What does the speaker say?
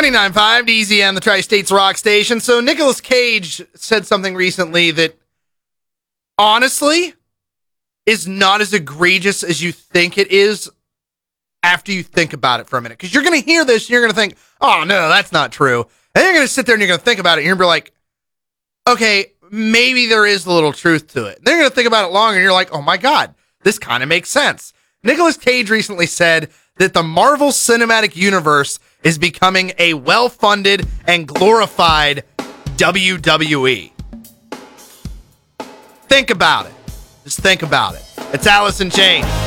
99.5 DZ on the Tri-States Rock Station. So Nicolas Cage said something recently that honestly is not as egregious as you think it is after you think about it for a minute. Because you're going to hear this and you're going to think, oh, no, that's not true. And you're going to sit there and you're going to think about it and you're going to be like, okay, maybe there is a little truth to it. And then you're going to think about it longer and you're like, oh my God, this kind of makes sense. Nicolas Cage recently said that the Marvel Cinematic Universe is becoming a well-funded and glorified WWE. Think about it. Just think about it. It's Alice in Chains.